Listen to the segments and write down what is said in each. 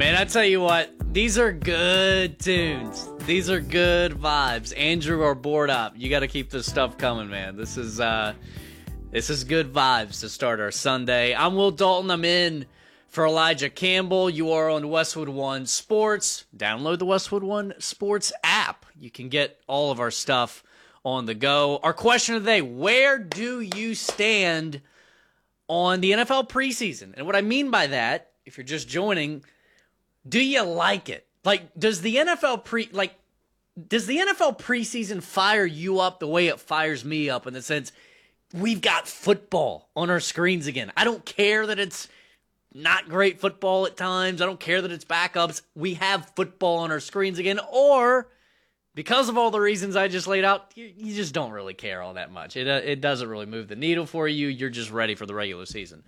Man, I tell you what, these are good tunes. These are good vibes. Andrew are bored up. You got to keep this stuff coming, man. This is good vibes to start our Sunday. I'm Will Dalton. I'm in for Elijah Campbell. You are on Westwood One Sports. Download the Westwood One Sports app. You can get all of our stuff on the go. Our question of the day, where do you stand on the NFL preseason? And what I mean by that, if you're just joining, do you like it? Like, does the NFL preseason fire you up the way it fires me up, in the sense we've got football on our screens again? I don't care that it's not great football at times. I don't care that it's backups. We have football on our screens again. Or, because of all the reasons I just laid out, you just don't really care all that much. It doesn't really move the needle for you. You're just ready for the regular season.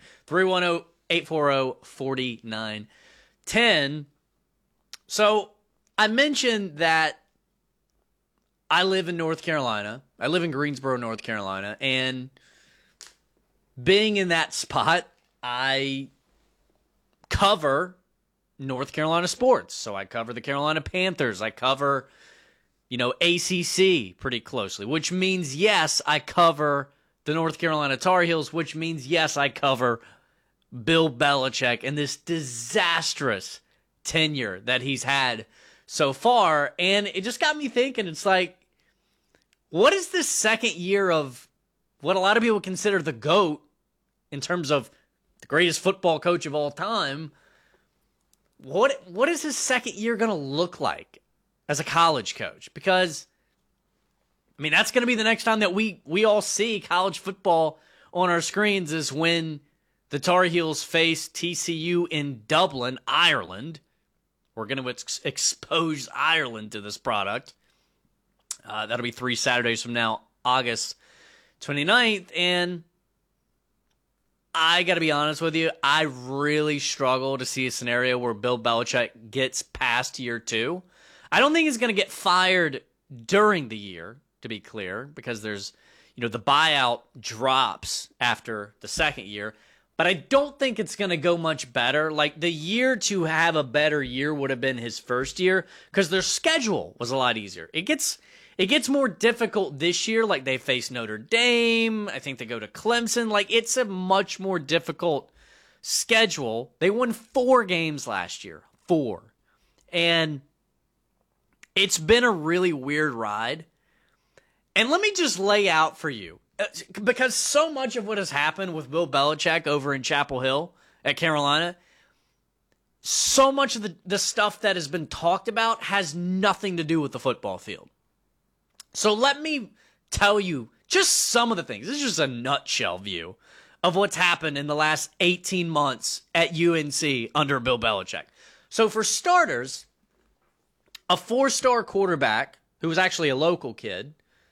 310-840-4910. So I mentioned that I live in North Carolina. I live in Greensboro, North Carolina. And being in that spot, I cover North Carolina sports. So I cover the Carolina Panthers. I cover, ACC pretty closely, which means, yes, I cover the North Carolina Tar Heels, which means, yes, I cover Bill Belichick and this disastrous tenure that he's had so far. And it just got me thinking, it's like, what is this second year of what a lot of people consider the GOAT in terms of the greatest football coach of all time? What is his second year going to look like as a college coach? Because, that's going to be the next time that we all see college football on our screens, is when the Tar Heels face TCU in Dublin, Ireland. We're going to expose Ireland to this product. That'll be 3 Saturdays from now, August 29th. And I got to be honest with you, I really struggle to see a scenario where Bill Belichick gets past year 2. I don't think he's going to get fired during the year, to be clear, because there's, the buyout drops after the second year. But I don't think it's going to go much better. Like, the year to have a better year would have been his first year, because their schedule was a lot easier. It gets more difficult this year. Like, they face Notre Dame. I think they go to Clemson. Like, it's a much more difficult schedule. They won 4 games last year. 4. And it's been a really weird ride. And let me just lay out for you, because so much of what has happened with Bill Belichick over in Chapel Hill at Carolina, so much of the stuff that has been talked about has nothing to do with the football field. So let me tell you just some of the things. This is just a nutshell view of what's happened in the last 18 months at UNC under Bill Belichick. So for starters, a 4-star quarterback who was actually a local kid,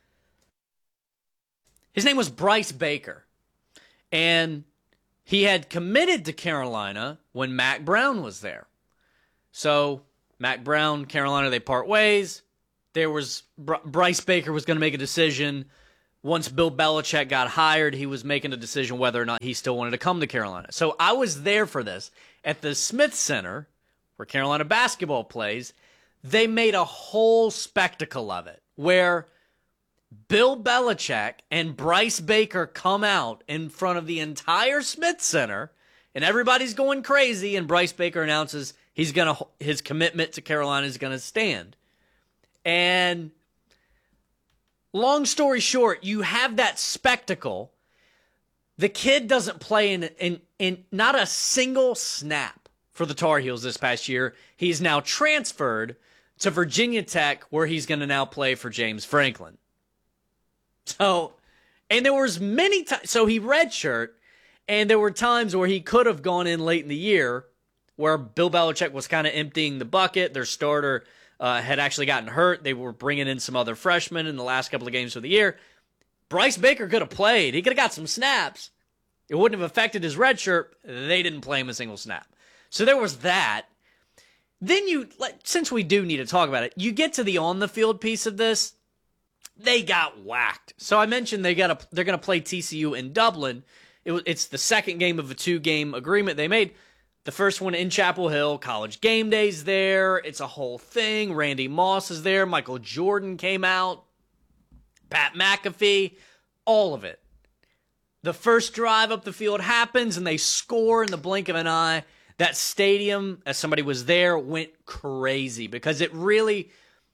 his name was Bryce Baker, and he had committed to Carolina when Mack Brown was there. So Mack Brown, Carolina, they part ways. Bryce Baker was going to make a decision. Once Bill Belichick got hired, he was making a decision whether or not he still wanted to come to Carolina. So I was there for this. At the Smith Center, where Carolina basketball plays, they made a whole spectacle of it, where Bill Belichick and Bryce Baker come out in front of the entire Smith Center, and everybody's going crazy, and Bryce Baker announces his commitment to Carolina is going to stand. And long story short, you have that spectacle. The kid doesn't play in not a single snap for the Tar Heels this past year. He's now transferred to Virginia Tech, where he's going to now play for James Franklin. So, and there was many times, so he redshirt, and there were times where he could have gone in late in the year where Bill Belichick was kind of emptying the bucket. Their starter had actually gotten hurt. They were bringing in some other freshmen in the last couple of games of the year. Bryce Baker could have played. He could have got some snaps. It wouldn't have affected his redshirt. They didn't play him a single snap. So there was that. Then since we do need to talk about it, you get to the on-the-field piece of this. They got whacked. So I mentioned they're going to play TCU in Dublin. It's the second game of a 2-game agreement they made. The first one in Chapel Hill, College Game Day's there. It's a whole thing. Randy Moss is there. Michael Jordan came out. Pat McAfee. All of it. The first drive up the field happens, and they score in the blink of an eye. That stadium, as somebody was there, went crazy because it really,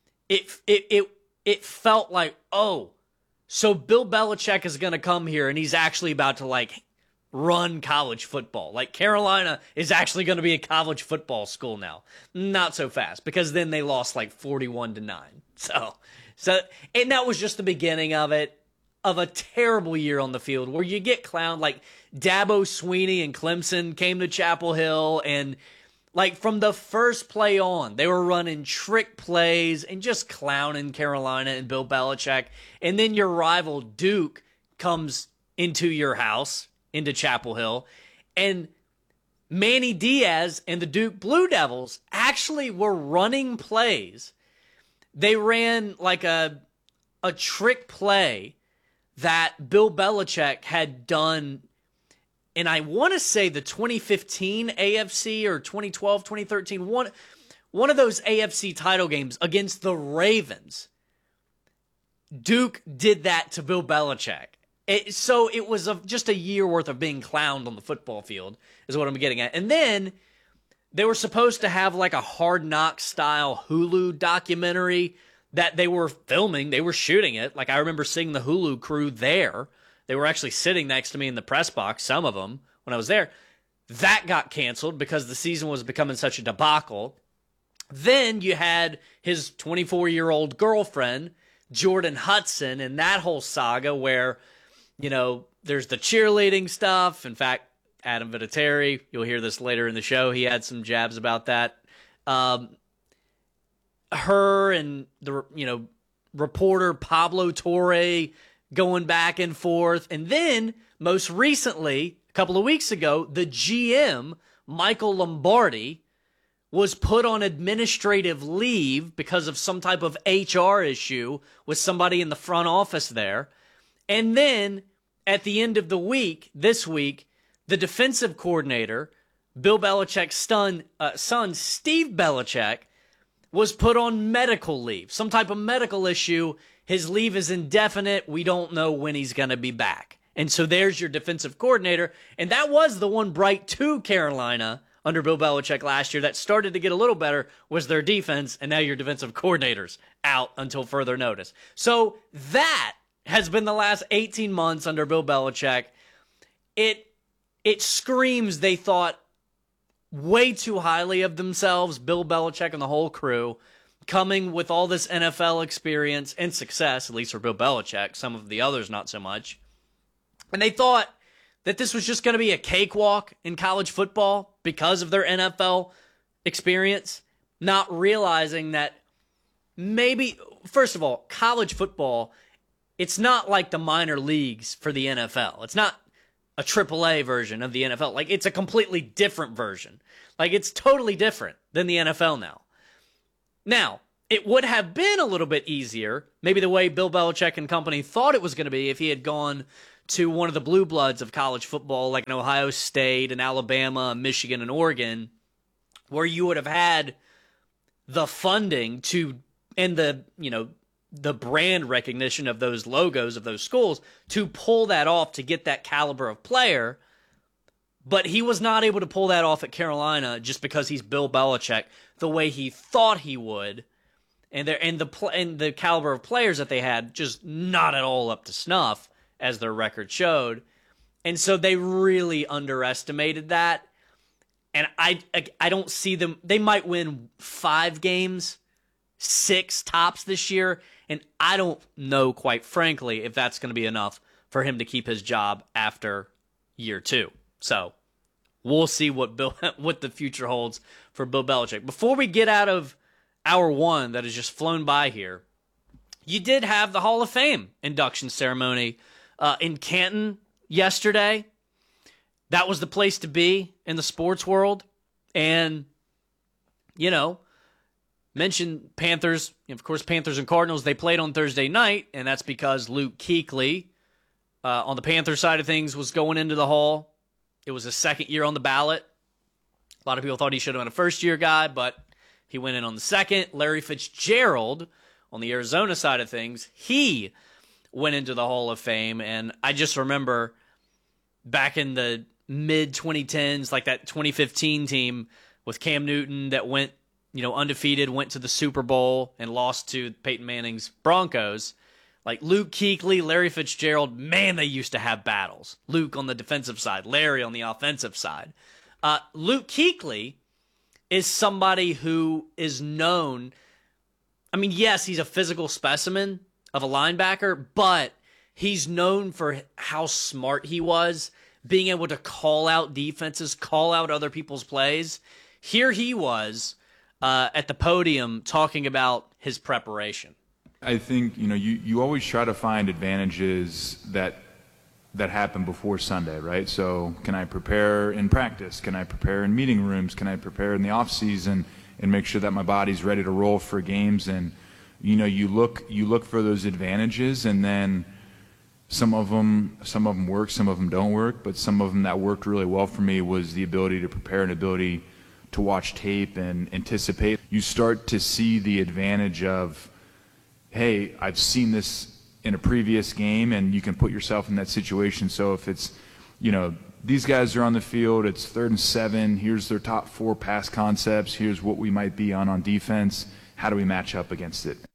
it felt like, oh, so Bill Belichick is going to come here, and he's actually about to, like, run college football. Like, Carolina is actually going to be a college football school now. Not so fast, because then they lost, like, 41-9. So, and that was just the beginning of it. Of a terrible year on the field where you get clowned. Like Dabo Sweeney and Clemson came to Chapel Hill, and like from the first play on, they were running trick plays and just clowning Carolina and Bill Belichick. And then your rival Duke comes into your house, into Chapel Hill, and Manny Diaz and the Duke Blue Devils actually were running plays. They ran like a trick play that Bill Belichick had done, and I want to say the 2015 AFC or 2012, 2013, one of those AFC title games against the Ravens. Duke did that to Bill Belichick. So it was just a year worth of being clowned on the football field is what I'm getting at. And then they were supposed to have like a Hard Knocks style Hulu documentary that they were filming. They were shooting it. Like, I remember seeing the Hulu crew there. They were actually sitting next to me in the press box, some of them, when I was there. That got canceled because the season was becoming such a debacle. Then you had his 24-year-old girlfriend, Jordan Hudson, and that whole saga where, you know, there's the cheerleading stuff. In fact, Adam Vinatieri, you'll hear this later in the show, he had some jabs about that. Her and the, you know, reporter Pablo Torre going back and forth. And then, most recently, a couple of weeks ago, the GM, Michael Lombardi, was put on administrative leave because of some type of HR issue with somebody in the front office there. And then, at the end of the week, this week, the defensive coordinator, Bill Belichick's son, Steve Belichick, was put on medical leave, some type of medical issue. His leave is indefinite. We don't know when he's going to be back. And so there's your defensive coordinator. And that was the one bright to Carolina under Bill Belichick last year that started to get a little better was their defense. And now your defensive coordinator's out until further notice. So that has been the last 18 months under Bill Belichick. It screams they thought way too highly of themselves, Bill Belichick and the whole crew, coming with all this NFL experience and success, at least for Bill Belichick, some of the others not so much. And they thought that this was just going to be a cakewalk in college football because of their NFL experience, not realizing that maybe, first of all, college football, it's not like the minor leagues for the NFL. It's not a AAA version of the NFL. Like, it's a completely different version. Like, it's totally different than the NFL now. Now, it would have been a little bit easier, maybe the way Bill Belichick and company thought it was going to be if he had gone to one of the blue bloods of college football, like an Ohio State and Alabama, Michigan, and Oregon, where you would have had the funding to, and the, you know, the brand recognition of those logos of those schools to pull that off to get that caliber of player. But he was not able to pull that off at Carolina just because he's Bill Belichick the way he thought he would. And the caliber of players that they had just not at all up to snuff as their record showed. And so they really underestimated that. And I don't see them. They might win 5 games, 6 tops this year. And I don't know, quite frankly, if that's going to be enough for him to keep his job after year 2. So we'll see what the future holds for Bill Belichick. Before we get out of hour 1 that has just flown by here, you did have the Hall of Fame induction ceremony in Canton yesterday. That was the place to be in the sports world. And, you know, mentioned Panthers. Of course, Panthers and Cardinals, they played on Thursday night, and that's because Luke Kuechly, on the Panthers side of things, was going into the Hall. It was his second year on the ballot. A lot of people thought he should have been a first-year guy, but he went in on the second. Larry Fitzgerald, on the Arizona side of things, he went into the Hall of Fame. And I just remember back in the mid-2010s, like that 2015 team with Cam Newton that went, undefeated, went to the Super Bowl and lost to Peyton Manning's Broncos. Like Luke Kuechly, Larry Fitzgerald, man, they used to have battles. Luke on the defensive side, Larry on the offensive side. Luke Kuechly is somebody who is known. I mean, yes, he's a physical specimen of a linebacker, but he's known for how smart he was, being able to call out defenses, call out other people's plays. Here he was at the podium talking about his preparation. I think, you always try to find advantages that happen before Sunday, right? So can I prepare in practice? Can I prepare in meeting rooms? Can I prepare in the off season and make sure that my body's ready to roll for games? And, you look for those advantages, and then some of them work, some of them don't work, but some of them that worked really well for me was the ability to prepare and ability to watch tape and anticipate. You start to see the advantage of, hey, I've seen this in a previous game, and you can put yourself in that situation. So if it's, these guys are on the field, it's 3rd and 7, here's their top 4 pass concepts, here's what we might be on defense, how do we match up against it?